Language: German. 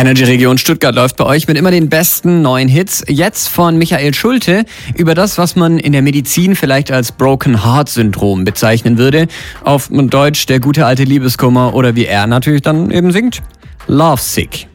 Energy Region Stuttgart läuft bei euch mit immer den besten neuen Hits. Jetzt von Michael Schulte über das, was man in der Medizin vielleicht als Broken Heart Syndrom bezeichnen würde. Auf Deutsch der gute alte Liebeskummer oder wie er natürlich dann eben singt, Lovesick.